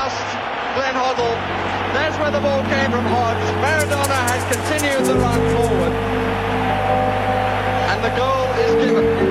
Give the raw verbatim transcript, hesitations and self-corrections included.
past Glenn Hoddle. There's where the ball came from Hodge. Maradona has continued the run forward. And the goal is given.